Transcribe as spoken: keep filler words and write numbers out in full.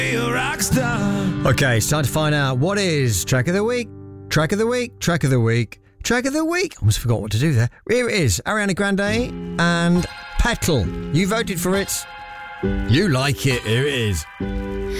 A rock star. Okay, it's time to find out what is track of the week, track of the week, track of the week, track of the week. I almost forgot what to do there. Here it is, Ariana Grande and Petal. You voted for it. You like it. Here it is.